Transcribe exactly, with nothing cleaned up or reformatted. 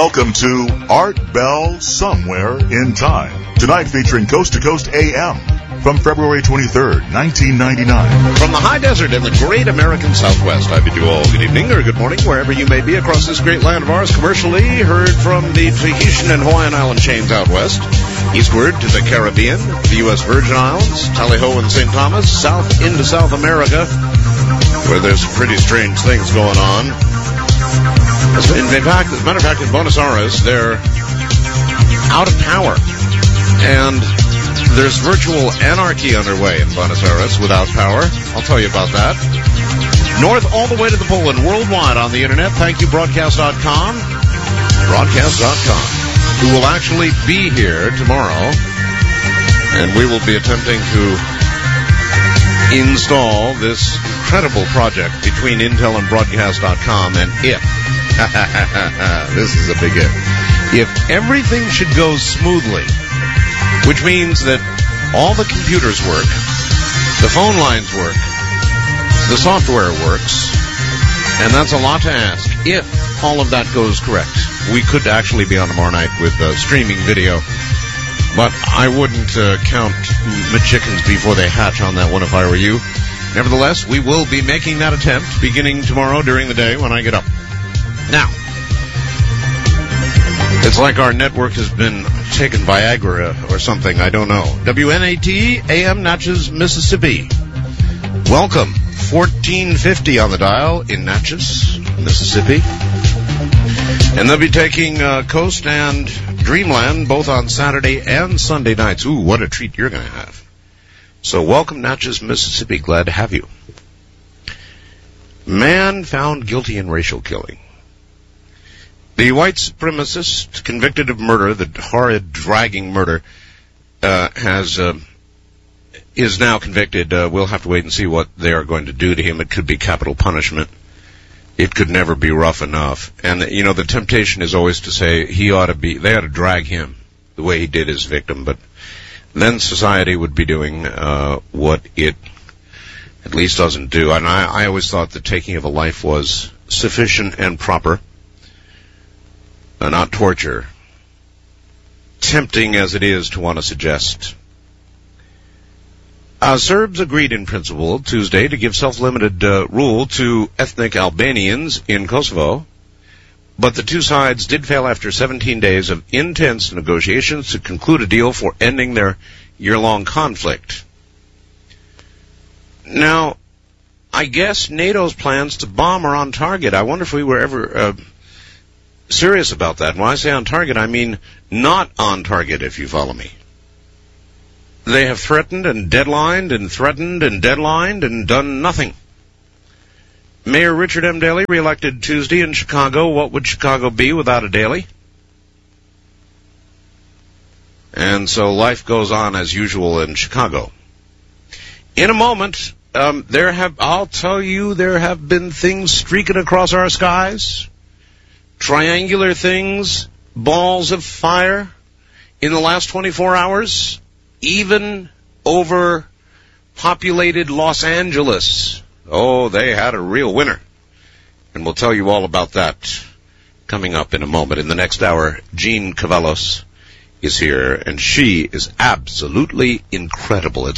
Welcome to Art Bell Somewhere in Time. Tonight featuring Coast to Coast A M from February twenty-third, nineteen ninety-nine. From the high desert in the great American Southwest, I bid you all good evening or good morning, wherever you may be across this great land of ours. Commercially heard from the Tahitian and Hawaiian island chains out west, eastward to the Caribbean, the U S Virgin Islands, Tally-Ho and Saint Thomas, south into South America, where there's some pretty strange things going on. In fact, as a matter of fact, in Buenos Aires, they're out of power. And there's virtual anarchy underway in Buenos Aires without power. I'll tell you about that. North all the way to the pole and worldwide on the internet. Thank you, broadcast dot com. broadcast dot com. Who will actually be here tomorrow. And we will be attempting to install this incredible project between Intel and broadcast dot com. And if, this is a big if, if everything should go smoothly, which means that all the computers work, the phone lines work, the software works, and that's a lot to ask. If all of that goes correct, we could actually be on tomorrow night with uh, streaming video, but I wouldn't uh, count the chickens before they hatch on that one if I were you. Nevertheless, we will be making that attempt beginning tomorrow during the day when I get up. Now, it's like our network has been taken Viagra or something, I don't know. W N A T A M Natchez, Mississippi. Welcome. fourteen fifty on the dial in Natchez, Mississippi. And they'll be taking uh, Coast and Dreamland both on Saturday and Sunday nights. Ooh, what a treat you're going to have. So welcome, Natchez, Mississippi. Glad to have you. Man found guilty in racial killing. The white supremacist convicted of murder, the horrid, dragging murder, uh, has uh, is now convicted. Uh, we'll have to wait and see what they are going to do to him. It could be capital punishment. It could never be rough enough. And, you know, the temptation is always to say he ought to be, they ought to drag him the way he did his victim. But then society would be doing uh, what it at least doesn't do. And I, I always thought the taking of a life was sufficient and proper. Uh, not torture, tempting as it is to want to suggest. Uh, Serbs agreed in principle Tuesday to give self-limited uh, rule to ethnic Albanians in Kosovo, but the two sides did fail after seventeen days of intense negotiations to conclude a deal for ending their year-long conflict. Now, I guess NATO's plans to bomb are on target. I wonder if we were ever Uh, serious about that. When I say on target, I mean not on target, if you follow me. They have threatened and deadlined and threatened and deadlined and done nothing. Mayor Richard M. Daley reelected Tuesday in Chicago. What would Chicago be without a Daley? And so life goes on as usual in Chicago. In a moment, um, there have, I'll tell you, there have been things streaking across our skies. Triangular things, balls of fire in the last twenty-four hours, even over populated Los Angeles. Oh, they had a real winner. And we'll tell you all about that coming up in a moment. In the next hour, Jean Cavallos is here, and she is absolutely incredible. It's